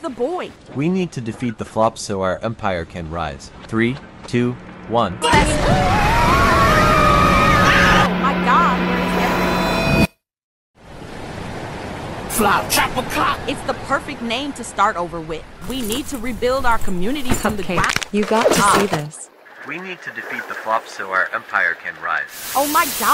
the boy. We need to defeat the flops so our empire can rise. 3, 2, 1. Oh my God, where is everyone? Flop, chopper, clock. It's the perfect name to start over with. We need to rebuild our community from the ground. You got to see this. We need to defeat the flops so our empire can rise. Oh my God.